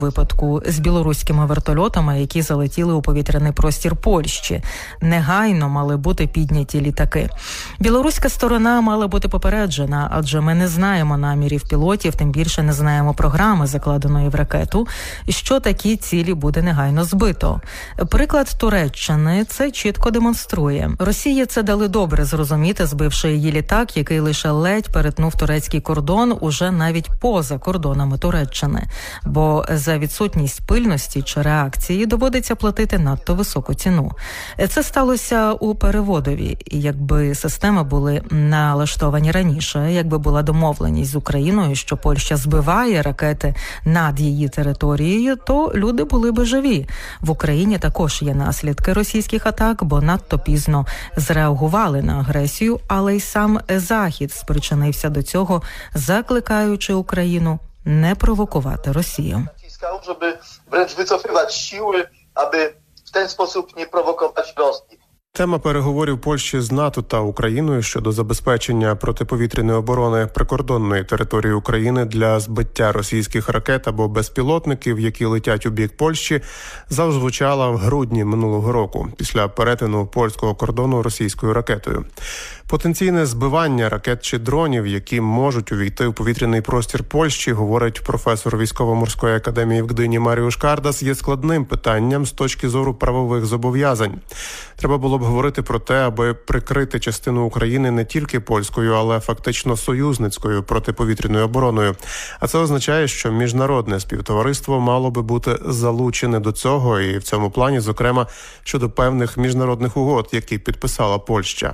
випадку з білоруськими вертольотами, які залетіли у повітряний простір Польщі. Негайно мали бути підняті літаки. Білоруська сторона мала бути попереджена, адже ми не знаємо намірів пілотів, тим більше не знаємо програми, закладеної в ракету, що такі цілі буде негайно збито. Приклад Туреччини це чітко демонструє. Росії це дали добре зрозуміти, збивши її літак, який лише ледь перетнув турецький кордон уже навіть поза кордонами Туреччини. Бо за відсутність пильності чи реакції доводиться платити надто високу ціну. Це сталося у Переводові. Якби системи були налаштовані раніше, якби була домовленість з Україною, що Польща збиває ракети над її територією, то люди були би живі. В Україні також є наслідки російських атак, бо надто пізно зреагували на агресію, але й сам Захід спричинився до цього, закликаючи Україну не провокувати Росію. Щоб wręcz wycofywać siły, aby w ten sposób nie prowokować Rosji. Тема переговорів Польщі з НАТО та Україною щодо забезпечення протиповітряної оборони прикордонної території України для збиття російських ракет або безпілотників, які летять у бік Польщі, зазвучала в грудні минулого року, після перетину польського кордону російською ракетою. Потенційне збивання ракет чи дронів, які можуть увійти в повітряний простір Польщі, говорить професор Військово-морської академії в Гдині Маріуш Кардас, є складним питанням з точки зору правових зобов'язань. Треба було б говорити про те, аби прикрити частину України не тільки польською, але фактично союзницькою протиповітряною обороною. А це означає, що міжнародне співтовариство мало би бути залучене до цього, і в цьому плані, зокрема, щодо певних міжнародних угод, які підписала Польща.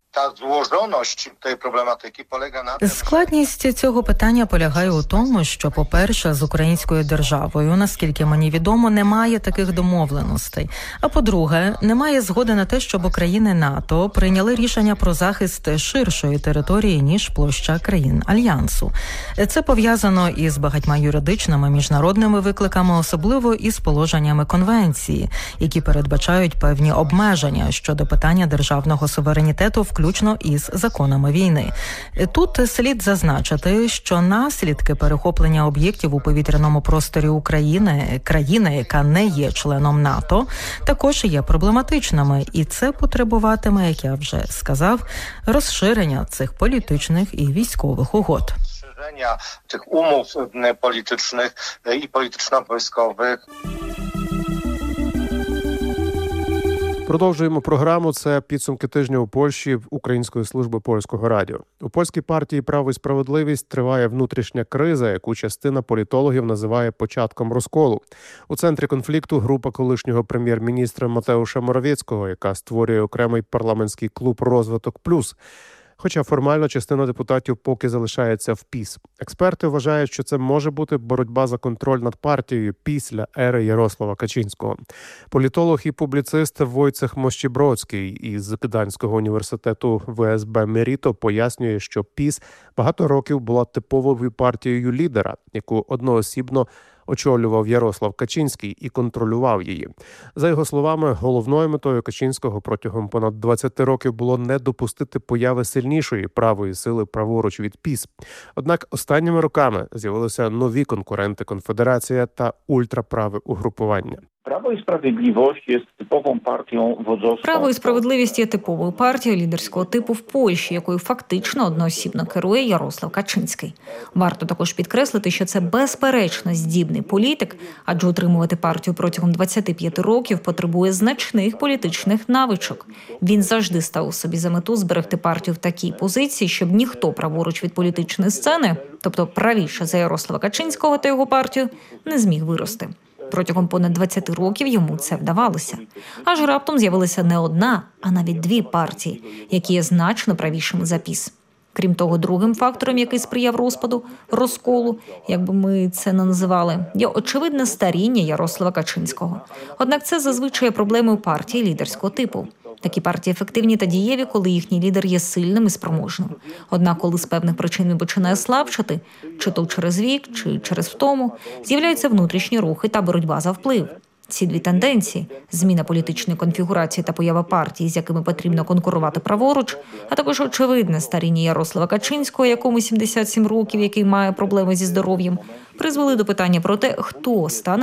Складність цього питання полягає у тому, що, по-перше, з українською державою, наскільки мені відомо, немає таких домовленостей. А по-друге, немає згоди на те, щоб країни НАТО прийняли рішення про захист ширшої території, ніж площа країн Альянсу. Це пов'язано із багатьма юридичними міжнародними викликами, особливо із положеннями конвенції, які передбачають певні обмеження щодо питання державного суверенітету, включно із законами війни. Тут слід зазначити, що наслідки перехоплення об'єктів у повітряному просторі України, країни, яка не є членом НАТО, також є проблематичними, і це потребуватиме, як я вже сказав, розширення цих політичних і військових угод. Розширення цих умов політичних і політично-військових. Продовжуємо програму. Це підсумки тижня у Польщі Української служби польського радіо. У польській партії «Право і справедливість» триває внутрішня криза, яку частина політологів називає початком розколу. У центрі конфлікту група колишнього прем'єр-міністра Матеуша Моравєцького, яка створює окремий парламентський клуб «Розвиток Плюс». Хоча формально частина депутатів поки залишається в ПІС. Експерти вважають, що це може бути боротьба за контроль над партією після ери Ярослава Качинського. Політолог і публіцист Войцех Мощібродський із Гданського університету ВСБ Меріто пояснює, що ПІС багато років була типовою партією лідера, яку одноосібно очолював Ярослав Качинський і контролював її. За його словами, головною метою Качинського протягом понад 20 років було не допустити появи сильнішої правої сили праворуч від ПІС. Однак останніми роками з'явилися нові конкуренти – Конфедерація та ультраправе угрупування. Право і справедливість є типовою партією водзовського. Право і справедливість є типовою партією лідерського типу в Польщі, якою фактично одноосібно керує Ярослав Качинський. Варто також підкреслити, що це безперечно здібний політик, адже утримувати партію протягом 25 років потребує значних політичних навичок. Він завжди ставив собі за мету зберегти партію в такій позиції, щоб ніхто праворуч від політичної сцени, тобто правіше за Ярослава Качинського та його партію, не зміг вирости. Протягом понад 20 років йому це вдавалося. Аж раптом з'явилася не одна, а навіть дві партії, які є значно правішими за ПІС. Крім того, другим фактором, який сприяв розколу, як би ми це не називали, є очевидне старіння Ярослава Качинського. Однак це зазвичай проблеми у партії лідерського типу. Такі партії ефективні та дієві, коли їхній лідер є сильним і спроможним. Однак, коли з певних причин він починає слабшати, чи то через вік, чи через втому, з'являються внутрішні рухи та боротьба за вплив. Ці дві тенденції – зміна політичної конфігурації та поява партій, з якими потрібно конкурувати праворуч, а також очевидне старіння Ярослава Качинського, якому 77 років, який має проблеми зі здоров'ям, призвели до питання про те, хто стане